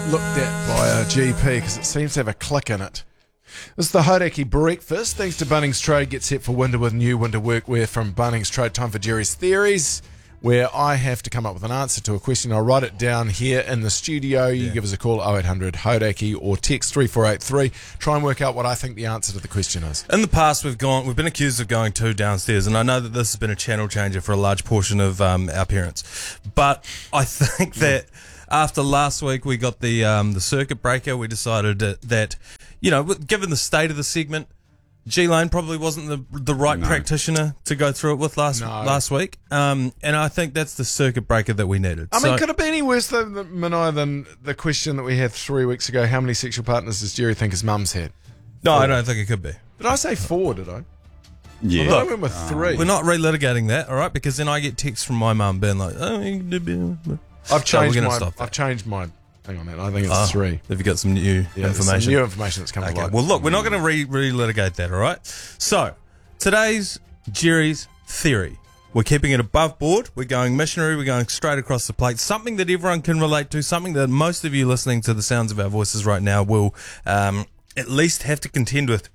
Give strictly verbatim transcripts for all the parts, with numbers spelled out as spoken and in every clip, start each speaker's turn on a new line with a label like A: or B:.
A: looked at by a G P because it seems to have a click in it. This is the Hodaki Breakfast. Thanks to Bunnings Trade. Get set for winter with new winter workwear from Bunnings Trade. Time for Jerry's Theories, where I have to come up with an answer to a question. I'll write it down here in the studio. You
B: Yeah.
A: give us a call, oh eight hundred Hodaki, or text three four eight three. Try and work out what I think the answer to the question is.
B: In the past, we've gone. We've been accused of going too downstairs, and I know that this has been a channel changer for a large portion of um, our parents. But I think that after last week, we got the um, the circuit breaker. We decided that, that, you know, given the state of the segment, G-Lane probably wasn't the the right
C: No.
B: practitioner to go through it with last
A: No.
B: last week. Um, and I think that's the circuit breaker that we needed.
A: I mean,
B: So-
A: could it be any worse, though, Manai, than the question that we had three weeks ago? How many sexual partners does Jerry think his mum's had?
B: no, I don't think it could be.
A: Did I say four, did I?
C: Yeah.
A: I thought I went with three.
B: We're not relitigating that, all right? Because then I get texts from my mum being like, "Oh, you could be."
A: I've changed
B: gonna
A: my.
B: stop that.
A: I've changed my. Hang on, man. I think it's
B: Oh,
A: three.
B: Have you got some new
A: Yeah, there's some
B: information?
A: new information that's come to
B: Okay,
A: light.
B: well, look, we're not going to re- relitigate that, all right? So, today's Jerry's Theory. We're keeping it above board. We're going missionary. We're going straight across the plate. Something that everyone can relate to. Something that most of you listening to the sounds of our voices right now will um, at least have to contend with,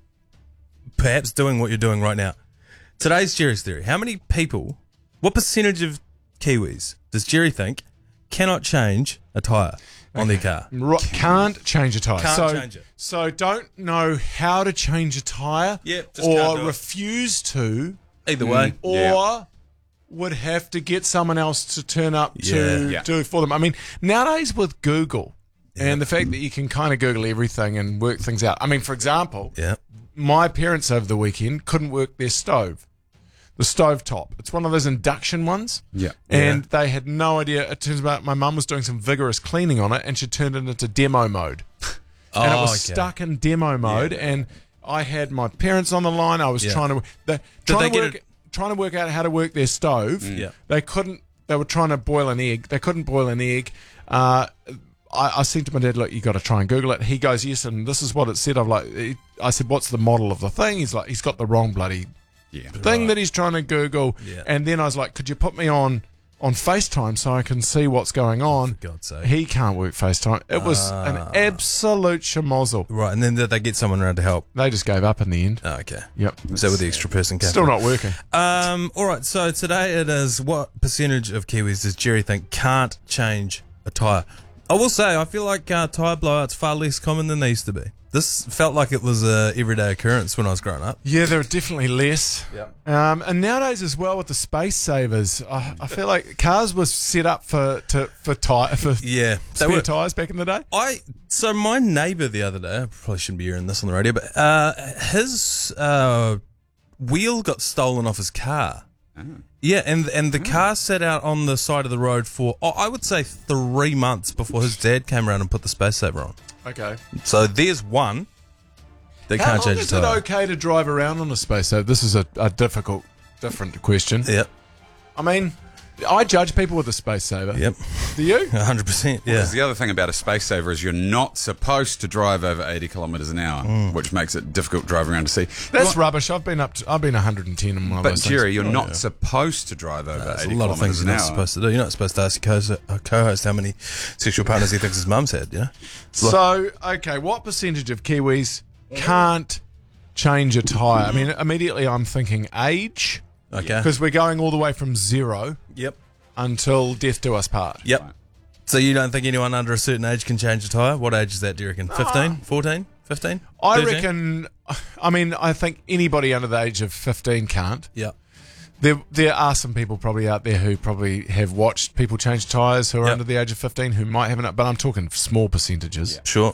B: perhaps doing what you're doing right now. Today's Jerry's Theory. How many people, what percentage of Kiwis does Jerry think cannot change a tyre on their car?
A: Ro- can't change a tyre.
B: Can't
A: so,
B: change it.
A: So don't know how to change a tyre,
B: Yeah, just can't
A: or
B: do it.
A: refuse to,
B: Either way.
A: or
C: Yeah.
A: would have to get someone else to turn up to
B: Yeah.
C: Yeah.
A: do it for them. I mean, nowadays with Google and the fact that you can kind of Google everything and work things out. I mean, for example,
B: Yeah.
A: my parents over the weekend couldn't work their stove. The stove top. It's one of those induction ones.
C: Yeah.
A: And they had no idea. It turns out my mum was doing some vigorous cleaning on it and she turned it into demo mode. And it
B: Oh,
A: was
B: okay.
A: stuck in demo mode. And I had my parents on the line. I was
B: Yeah.
A: trying to they,
B: Did
A: trying,
B: they
A: to
B: get
A: work,
B: it-
A: trying to work out how to work their stove.
B: Yeah.
A: They couldn't. They were trying to boil an egg. They couldn't boil an egg. Uh, I, I said to my dad, "Look, you got to try and Google it." He goes, "Yes," and this is what it said. I'm like, I said, "What's the model of the thing?" He's like, "He's got the wrong bloody
C: Yeah.
A: thing that he's trying to Google."
B: Yeah.
A: And then I was like, "Could you put me on on FaceTime so I can see what's going on?"
B: For God's sake.
A: He can't work FaceTime. It was an
B: Ah.
A: absolute schmozzle.
B: Right, and then did they get someone around to help?
A: They just gave up in the end.
B: Oh, okay.
A: Yep.
B: Is that where the extra person came
A: Still
B: from?
A: not working.
B: Um, all right, so today it is what percentage of Kiwis does Jerry think can't change a tyre? I will say, I feel like uh, tyre blowouts far less common than they used to be. This felt like it was a everyday occurrence when I was growing up.
A: Yeah, there are definitely less.
B: Yep.
A: Um, and nowadays as well with the space savers, I, I feel like cars was set up for to, for tire for
B: Yeah. They
A: spare
B: were,
A: tires back in the day.
B: I so my neighbour the other day, I probably shouldn't be hearing this on the radio, but uh, his uh, wheel got stolen off his car. Yeah, and and the car sat out on the side of the road for oh, I would say three months before his dad came around and put the space saver on.
A: Okay.
B: So there's one that
A: How
B: can't
A: long
B: change
A: is
B: the
A: it
B: tyre.
A: okay to drive around on a space saver? This is a, a difficult, different question.
B: Yep,
A: I mean, I judge people with a space saver.
B: yep,
A: Do you?
B: one hundred percent. Yeah.
C: Because the other thing about a space saver is you're not supposed to drive over eighty kilometres an hour,
B: Mm.
C: which makes it difficult driving around to see.
A: That's rubbish. I've been up. To, I've been one hundred ten in one of
C: But
A: those
C: Jerry,
A: things.
C: you're
A: Oh,
C: not
A: yeah.
C: supposed to drive over
B: There's a
C: eighty
B: lot of things
C: kilometres
B: you're
C: an
B: not
C: hour.
B: supposed to do. You're not supposed to ask your co- uh, co-host how many sexual partners he thinks his mum's had, you know?
A: So, okay, what percentage of Kiwis can't change a tyre? I mean, immediately I'm thinking age,
B: Okay.
A: because we're going all the way from zero
B: Yep.
A: until death do us part.
B: Yep. So you don't think anyone under a certain age can change a tyre? What age is that, do you reckon? fifteen? fourteen? fifteen?
A: I
B: thirteen?
A: reckon, I mean, I think anybody under the age of fifteen can't.
B: Yep.
A: There, there are some people probably out there who probably have watched people change tyres who are
B: Yep.
A: under the age of fifteen who might have it, but I'm talking small percentages.
B: Sure.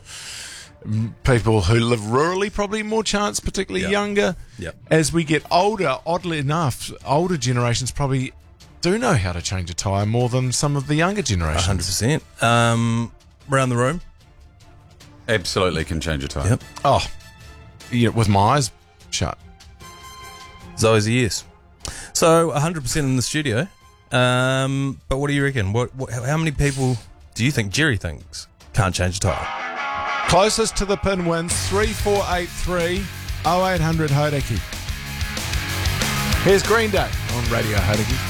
A: People who live rurally probably more chance, particularly
B: Yep.
A: younger.
B: Yep.
A: As we get older, oddly enough, older generations probably do know how to change a tyre more than some of the younger
B: one
A: generations.
B: hundred percent. Um, around the room?
C: Absolutely can change a tyre.
B: Yep.
A: Oh, yeah, with my eyes shut.
B: It's always a yes. So one hundred percent in the studio. Um, but what do you reckon? What, what? How many people do you think Jerry thinks can't change a tyre?
A: Closest to the pin wins three four eight three oh eight hundred Hodaki. Here's Green Day on Radio Hodaki.